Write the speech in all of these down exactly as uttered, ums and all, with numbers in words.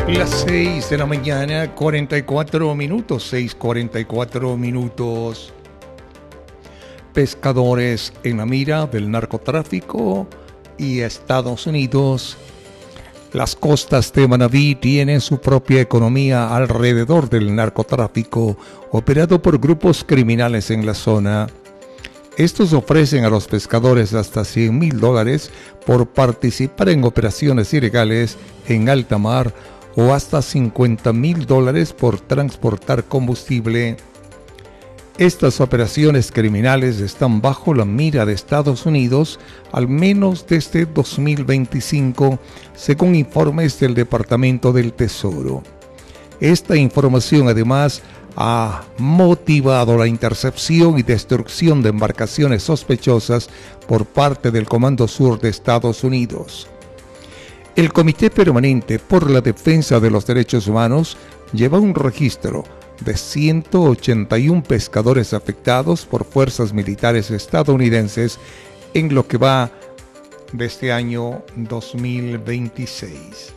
Las seis de la mañana, cuarenta y cuatro minutos, seis cuarenta y cuatro minutos. Pescadores en la mira del narcotráfico y Estados Unidos. Las costas de Manabí tienen su propia economía alrededor del narcotráfico, operado por grupos criminales en la zona. Estos ofrecen a los pescadores hasta cien mil dólares por participar en operaciones ilegales en alta mar o hasta cincuenta mil dólares por transportar combustible. Estas operaciones criminales están bajo la mira de Estados Unidos al menos desde dos mil veinticinco, según informes del Departamento del Tesoro. Esta información además ha motivado la intercepción y destrucción de embarcaciones sospechosas por parte del Comando Sur de Estados Unidos. El Comité Permanente por la Defensa de los Derechos Humanos lleva un registro de ciento ochenta y uno pescadores afectados por fuerzas militares estadounidenses en lo que va de este año dos mil veintiséis.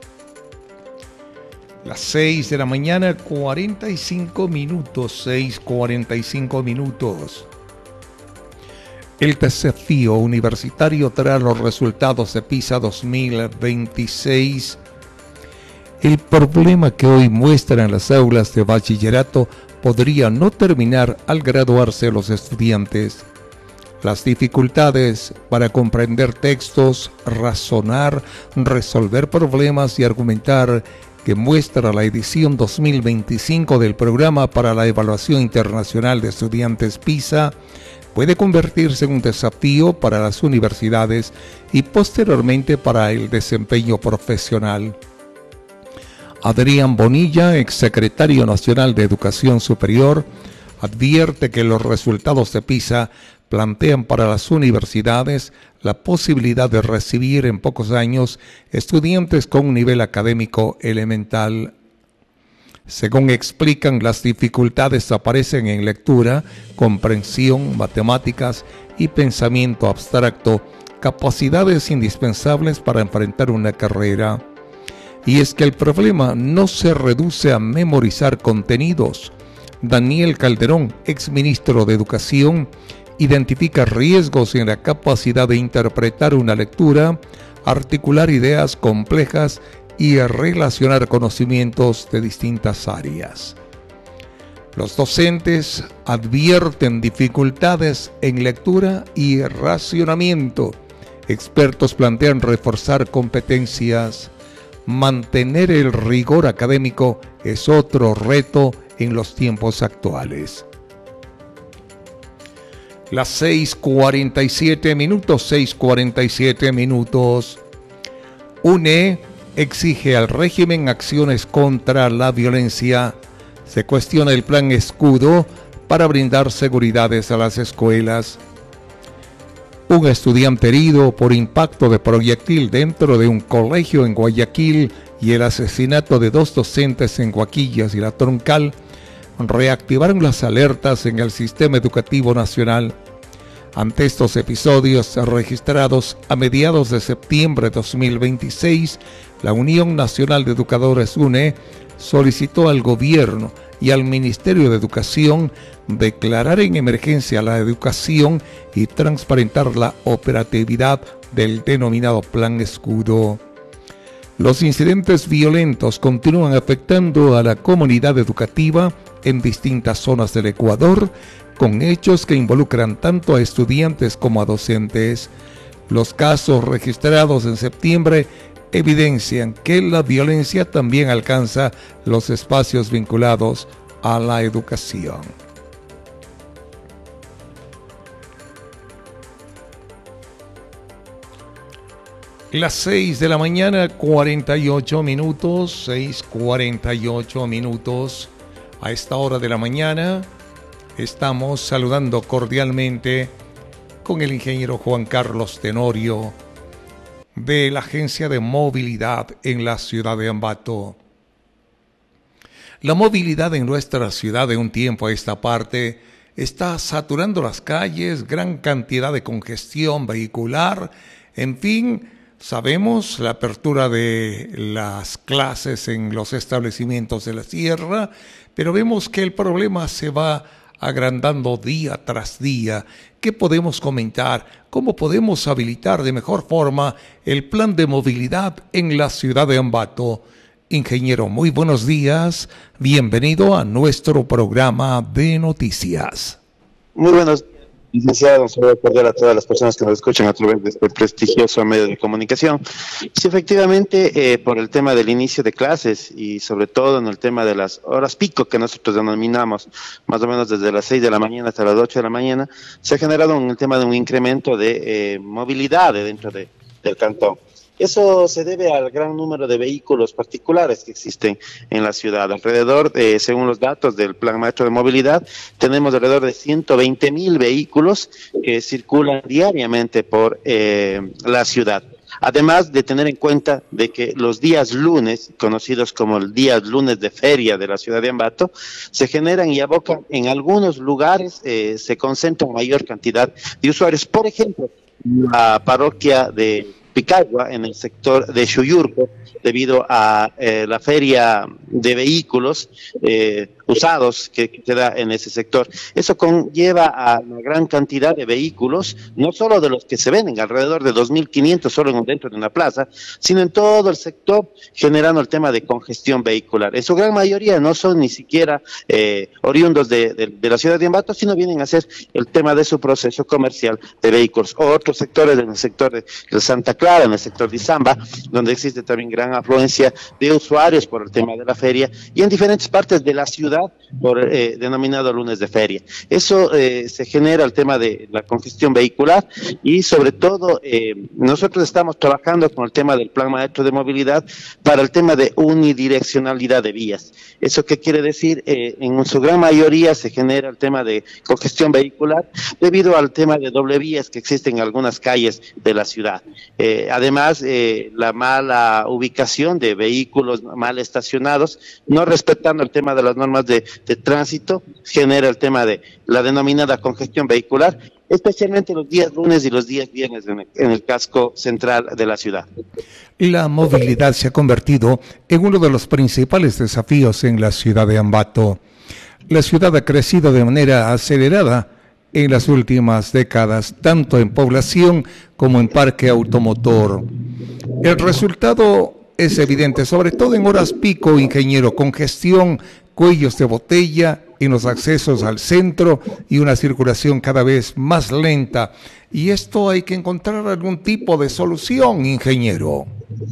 Las seis de la mañana, cuarenta y cinco minutos, seis cuarenta y cinco minutos. El desafío universitario tras los resultados de PISA dos mil veintiséis. El problema que hoy muestran las aulas de bachillerato podría no terminar al graduarse los estudiantes. Las dificultades para comprender textos, razonar, resolver problemas y argumentar que muestra la edición dos mil veinticinco del Programa para la Evaluación Internacional de Estudiantes PISA puede convertirse en un desafío para las universidades y posteriormente para el desempeño profesional. Adrián Bonilla, exsecretario nacional de Educación Superior, advierte que los resultados de PISA plantean para las universidades la posibilidad de recibir en pocos años estudiantes con un nivel académico elemental. Según explican, las dificultades aparecen en lectura, comprensión, matemáticas y pensamiento abstracto, capacidades indispensables para enfrentar una carrera. Y es que el problema no se reduce a memorizar contenidos. Daniel Calderón, exministro de Educación, identifica riesgos en la capacidad de interpretar una lectura, articular ideas complejas y relacionar conocimientos de distintas áreas. Los docentes advierten dificultades en lectura y racionamiento. Expertos plantean reforzar competencias. Mantener el rigor académico es otro reto en los tiempos actuales. Las seis cuarenta y siete minutos, seis cuarenta y siete minutos. U N E exige al régimen acciones contra la violencia. Se cuestiona el plan Escudo para brindar seguridades a las escuelas. Un estudiante herido por impacto de proyectil dentro de un colegio en Guayaquil y el asesinato de dos docentes en Guaquillas y La Troncal reactivaron las alertas en el sistema educativo nacional. Ante estos episodios registrados a mediados de septiembre de dos mil veintiséis, la Unión Nacional de Educadores U N E solicitó al gobierno y al Ministerio de Educación declarar en emergencia la educación y transparentar la operatividad del denominado Plan Escudo. Los incidentes violentos continúan afectando a la comunidad educativa en distintas zonas del Ecuador, con hechos que involucran tanto a estudiantes como a docentes. Los casos registrados en septiembre evidencian que la violencia también alcanza los espacios vinculados a la educación. Las seis de la mañana, cuarenta y ocho minutos, seis cuarenta y ocho minutos. A esta hora de la mañana estamos saludando cordialmente con el ingeniero Juan Carlos Tenorio de la Agencia de Movilidad en la ciudad de Ambato. La movilidad en nuestra ciudad de un tiempo a esta parte está saturando las calles, gran cantidad de congestión vehicular, en fin, Sabemos la apertura de las clases en los establecimientos de la sierra, pero vemos que el problema se va agrandando día tras día. ¿Qué podemos comentar? ¿Cómo podemos habilitar de mejor forma el plan de movilidad en la ciudad de Ambato? Ingeniero, muy buenos días. Bienvenido a nuestro programa de noticias. Muy buenos días, licenciado. Un saludo cordial a todas las personas que nos escuchan a través de este prestigioso medio de comunicación. Sí, efectivamente, eh, por el tema del inicio de clases y sobre todo en el tema de las horas pico que nosotros denominamos, más o menos desde las seis de la mañana hasta las ocho de la mañana, se ha generado un, el tema de un incremento de eh, movilidad de dentro de, del cantón. Eso se debe al gran número de vehículos particulares que existen en la ciudad. Alrededor, eh, según los datos del Plan Maestro de Movilidad, tenemos alrededor de ciento veinte mil vehículos que circulan diariamente por eh, la ciudad. Además de tener en cuenta de que los días lunes, conocidos como el día lunes de feria de la ciudad de Ambato, se generan y abocan en algunos lugares, eh, se concentra mayor cantidad de usuarios. Por ejemplo, la parroquia de Picagua, en el sector de Xuyurco, debido a eh, la feria de vehículos eh, usados que, que se da en ese sector. Eso conlleva a una gran cantidad de vehículos, no solo de los que se venden, alrededor de dos mil quinientos solo dentro de una plaza, sino en todo el sector, generando el tema de congestión vehicular. En su gran mayoría no son ni siquiera eh, oriundos de, de, de la ciudad de Ambato, sino vienen a hacer el tema de su proceso comercial de vehículos. O otros sectores, en el sector de, de Santa Clara, en el sector de Izamba, donde existe también gran afluencia de usuarios por el tema de la feria, y en diferentes partes de la ciudad por eh, denominado lunes de feria. Eso eh, se genera el tema de la congestión vehicular y sobre todo eh, nosotros estamos trabajando con el tema del Plan Maestro de Movilidad para el tema de unidireccionalidad de vías. ¿Eso qué quiere decir? Eh, en su gran mayoría se genera el tema de congestión vehicular debido al tema de doble vías que existen en algunas calles de la ciudad. Eh, además, eh, la mala ubicación de vehículos mal estacionados, no respetando el tema de las normas de, de tránsito, genera el tema de la denominada congestión vehicular, especialmente los días lunes y los días viernes en el, en el casco central de la ciudad. La movilidad se ha convertido en uno de los principales desafíos en la ciudad de Ambato. La ciudad ha crecido de manera acelerada en las últimas décadas, tanto en población como en parque automotor. El resultado es evidente, sobre todo en horas pico, ingeniero, congestión, cuellos de botella en los accesos al centro y una circulación cada vez más lenta. Y esto hay que encontrar algún tipo de solución, ingeniero.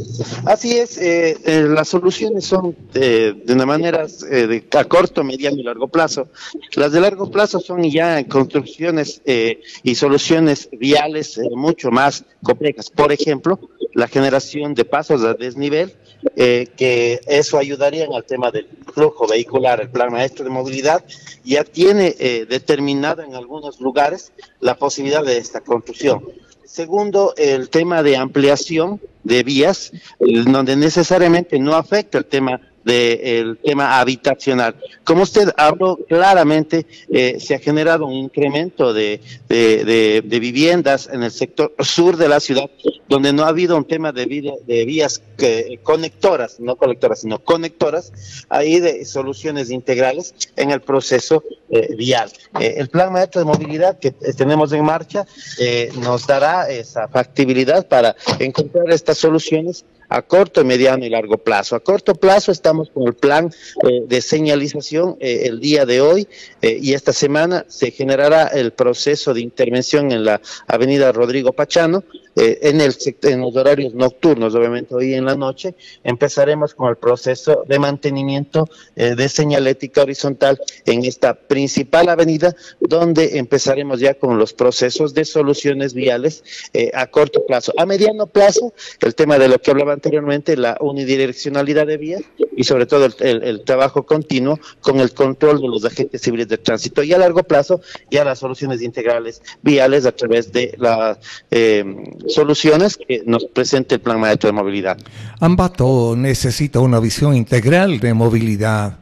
Así es, eh, eh, las soluciones son eh, de una manera eh, de, a corto, mediano y largo plazo. Las de largo plazo son ya construcciones eh, y soluciones viales eh, mucho más complejas. Por ejemplo, la generación de pasos a desnivel, eh, que eso ayudaría en el tema del flujo vehicular. El Plan Maestro de Movilidad ya tiene eh, determinado en algunos lugares la posibilidad de esta construcción. Segundo, el tema de ampliación de vías, donde necesariamente no afecta el tema del tema habitacional. Como usted habló claramente, eh, se ha generado un incremento de, de, de, de viviendas en el sector sur de la ciudad, donde no ha habido un tema de, vida, de vías que, conectoras, no colectoras, sino conectoras, ahí de soluciones integrales en el proceso eh, vial. Eh, el Plan Maestro de Movilidad que tenemos en marcha eh, nos dará esa factibilidad para encontrar estas soluciones a corto, mediano y largo plazo. A corto plazo estamos con el plan eh, de señalización eh, el día de hoy eh, y esta semana se generará el proceso de intervención en la avenida Rodrigo Pachano, eh, en, el, en los horarios nocturnos, obviamente hoy en la noche, empezaremos con el proceso de mantenimiento eh, de señalética horizontal en esta principal avenida, donde empezaremos ya con los procesos de soluciones viales eh, a corto plazo. A mediano plazo, el tema de lo que hablaba anteriormente, la unidireccionalidad de vías y sobre todo el, el, el trabajo continuo con el control de los agentes civiles de tránsito, y a largo plazo ya las soluciones integrales viales a través de las eh, soluciones que nos presenta el Plan Maestro de Movilidad. Ambato necesita una visión integral de movilidad.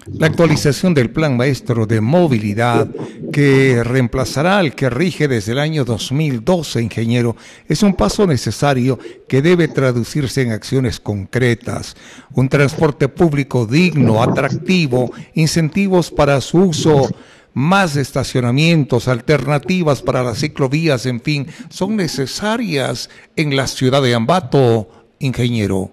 La actualización del Plan Maestro de Movilidad, que reemplazará al que rige desde el año dos mil doce, ingeniero, es un paso necesario que debe traducirse en acciones concretas. Un transporte público digno, atractivo, incentivos para su uso, más estacionamientos, alternativas para las ciclovías, en fin, son necesarias en la ciudad de Ambato, ingeniero.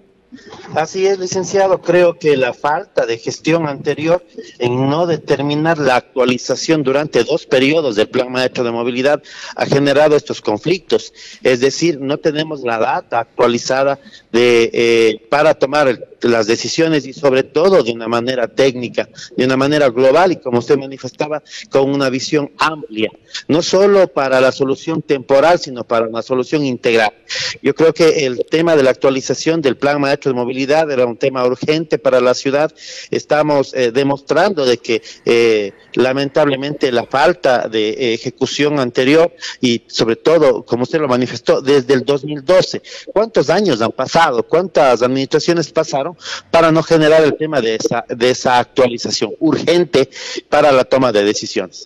Así es, licenciado. Creo que la falta de gestión anterior en no determinar la actualización durante dos periodos del Plan Maestro de Movilidad ha generado estos conflictos. Es decir, no tenemos la data actualizada de eh, para tomar el, las decisiones y sobre todo de una manera técnica, de una manera global y como usted manifestaba, con una visión amplia, no solo para la solución temporal, sino para una solución integral. Yo creo que el tema de la actualización del Plan Maestro de Movilidad era un tema urgente para la ciudad. Estamos eh, demostrando de que eh, lamentablemente la falta de eh, ejecución anterior y sobre todo, como usted lo manifestó, desde el dos mil doce, ¿cuántos años han pasado? ¿Cuántas administraciones pasaron para no generar el tema de esa, de esa actualización urgente para la toma de decisiones?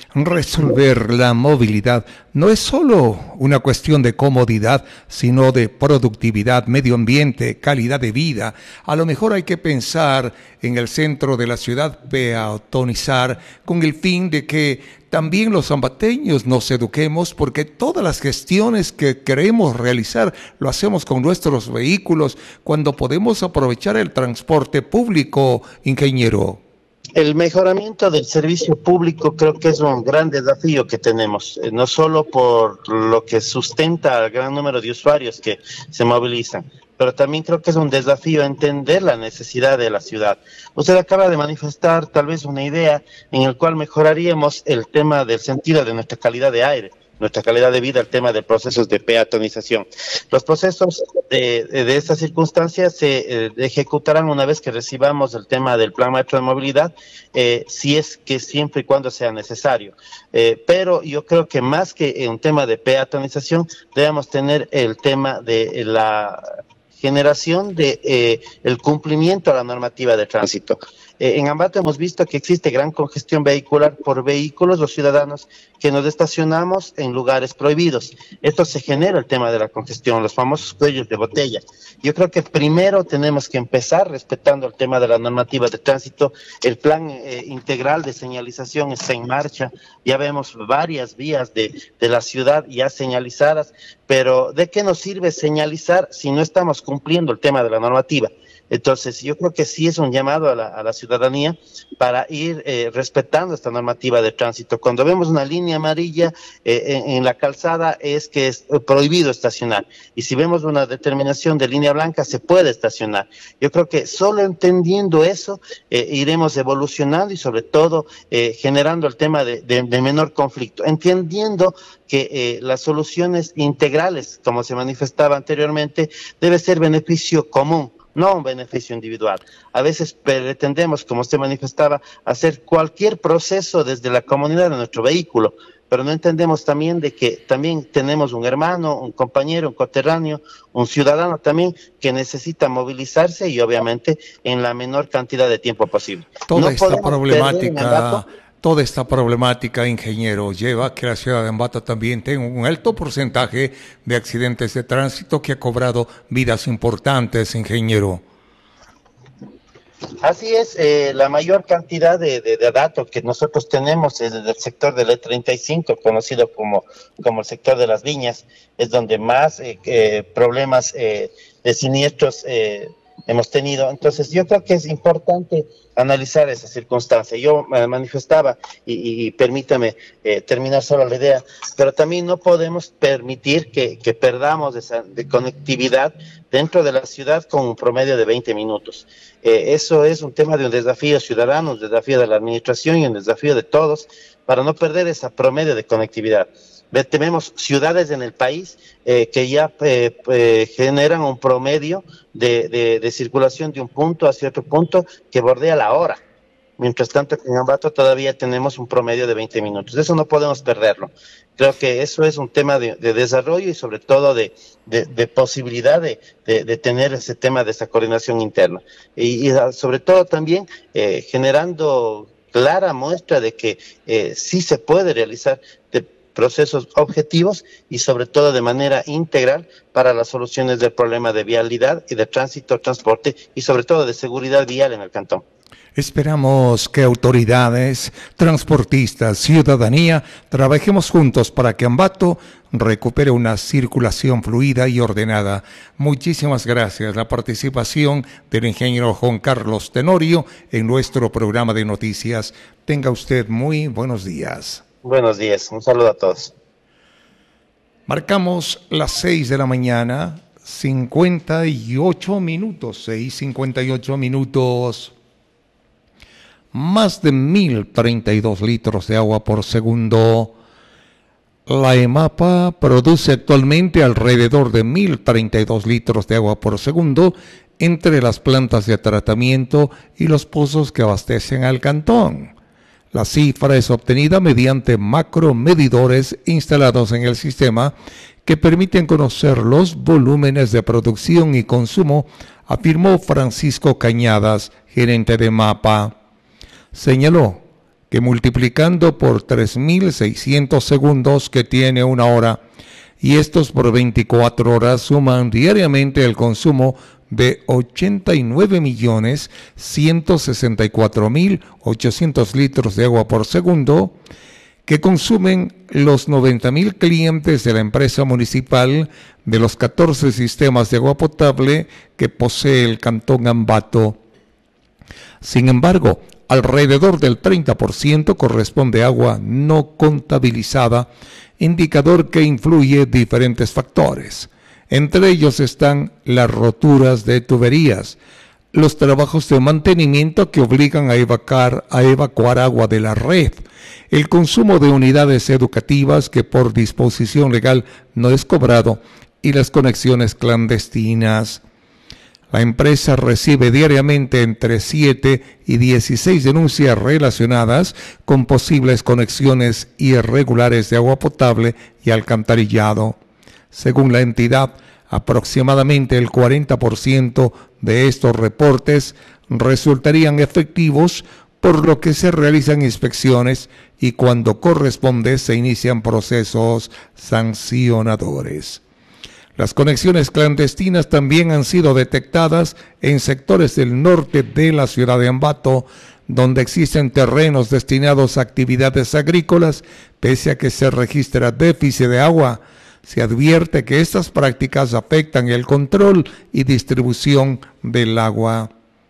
Resolver la movilidad no es solo una cuestión de comodidad, sino de productividad, medio ambiente, calidad de vida. A lo mejor hay que pensar en el centro de la ciudad, peatonizar, con el fin de que también los ambateños nos eduquemos, porque todas las gestiones que queremos realizar lo hacemos con nuestros vehículos, cuando podemos aprovechar el transporte público, ingeniero. El mejoramiento del servicio público creo que es un gran desafío que tenemos, eh, no solo por lo que sustenta al gran número de usuarios que se movilizan, pero también creo que es un desafío entender la necesidad de la ciudad. Usted acaba de manifestar tal vez una idea en la cual mejoraríamos el tema del sentido de nuestra calidad de aire, nuestra calidad de vida, el tema de procesos de peatonización. Los procesos de, de, de estas circunstancias se eh, ejecutarán una vez que recibamos el tema del Plan Maestro de Movilidad, eh, si es que siempre y cuando sea necesario. Eh, pero yo creo que más que un tema de peatonización, debemos tener el tema de la generación de eh, el cumplimiento a la normativa de tránsito. Eh, en Ambato hemos visto que existe gran congestión vehicular por vehículos, los ciudadanos que nos estacionamos en lugares prohibidos. Esto se genera el tema de la congestión, los famosos cuellos de botella. Yo creo que primero tenemos que empezar respetando el tema de la normativa de tránsito. El plan eh, integral de señalización está en marcha. Ya vemos varias vías de, de la ciudad ya señalizadas, pero ¿de qué nos sirve señalizar si no estamos cumpliendo el tema de la normativa? Entonces, yo creo que sí es un llamado a la, a la ciudadanía para ir eh, respetando esta normativa de tránsito. Cuando vemos una línea amarilla eh, en, en la calzada es que es prohibido estacionar. Y si vemos una determinación de línea blanca, se puede estacionar. Yo creo que solo entendiendo eso, eh, iremos evolucionando y sobre todo eh, generando el tema de, de, de menor conflicto. Entendiendo que eh, las soluciones integrales, como se manifestaba anteriormente, debe ser beneficio común, no un beneficio individual. A veces pretendemos, como usted manifestaba, hacer cualquier proceso desde la comunidad de nuestro vehículo, pero no entendemos también de que también tenemos un hermano, un compañero, un coterráneo, un ciudadano también que necesita movilizarse y obviamente en la menor cantidad de tiempo posible. Toda no esta problemática... Toda esta problemática, ingeniero, lleva a que la ciudad de Ambato también tenga un alto porcentaje de accidentes de tránsito que ha cobrado vidas importantes, ingeniero. Así es, eh, la mayor cantidad de, de, de datos que nosotros tenemos es del sector del E treinta y cinco, conocido como, como el sector de las viñas, es donde más eh, eh, problemas eh, de siniestros eh, hemos tenido. Entonces yo creo que es importante analizar esa circunstancia. Yo eh, manifestaba, y, y permítame eh, terminar solo la idea, pero también no podemos permitir que, que perdamos esa de conectividad dentro de la ciudad con un promedio de veinte minutos. Eh, eso es un tema de un desafío ciudadano, un desafío de la administración y un desafío de todos para no perder esa promedio de conectividad. Tenemos ciudades en el país eh, que ya eh, eh, generan un promedio de, de, de circulación de un punto hacia otro punto que bordea la hora. mientras tanto en Ambato todavía tenemos un promedio de veinte minutos. Eso no podemos perderlo. Creo que eso es un tema de, de desarrollo y sobre todo de, de, de posibilidad de, de, de tener ese tema de esa coordinación interna. Y, y sobre todo también eh, generando clara muestra de que eh, sí se puede realizar de procesos objetivos y sobre todo de manera integral para las soluciones del problema de vialidad y de tránsito, transporte y sobre todo de seguridad vial en el cantón. Esperamos que autoridades, transportistas, ciudadanía, trabajemos juntos para que Ambato recupere una circulación fluida y ordenada. Muchísimas gracias. La participación del ingeniero Juan Carlos Tenorio en nuestro programa de noticias. Tenga usted muy buenos días. Buenos días. Un saludo a todos. Marcamos las seis de la mañana, cincuenta y ocho minutos, seis cincuenta y ocho minutos. Más de mil treinta y dos litros de agua por segundo. La EMAPA produce actualmente alrededor de mil treinta y dos litros de agua por segundo entre las plantas de tratamiento y los pozos que abastecen al cantón. La cifra es obtenida mediante macromedidores instalados en el sistema que permiten conocer los volúmenes de producción y consumo, afirmó Francisco Cañadas, gerente de EMAPA. Señaló que multiplicando por tres mil seiscientos segundos que tiene una hora y estos por veinticuatro horas suman diariamente el consumo de ochenta y nueve millones ciento sesenta y cuatro mil ochocientos litros de agua por segundo que consumen los noventa mil clientes de la empresa municipal de los catorce sistemas de agua potable que posee el cantón Ambato. Sin embargo, alrededor del treinta por ciento corresponde a agua no contabilizada, indicador que influye diferentes factores. Entre ellos están las roturas de tuberías, los trabajos de mantenimiento que obligan a evacuar, a evacuar agua de la red, el consumo de unidades educativas que por disposición legal no es cobrado y las conexiones clandestinas. La empresa recibe diariamente entre siete y dieciséis denuncias relacionadas con posibles conexiones irregulares de agua potable y alcantarillado. Según la entidad, aproximadamente el cuarenta por ciento de estos reportes resultarían efectivos, por lo que se realizan inspecciones y cuando corresponde se inician procesos sancionadores. Las conexiones clandestinas también han sido detectadas en sectores del norte de la ciudad de Ambato, donde existen terrenos destinados a actividades agrícolas, pese a que se registra déficit de agua. Se advierte que estas prácticas afectan el control y distribución del agua.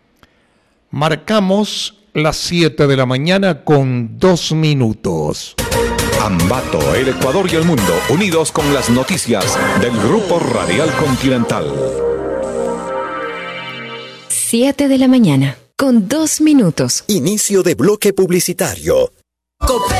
Marcamos las siete de la mañana con dos minutos. Ambato, el Ecuador y el mundo, unidos con las noticias del Grupo Radial Continental. siete de la mañana, con dos minutos. Inicio de bloque publicitario. Cope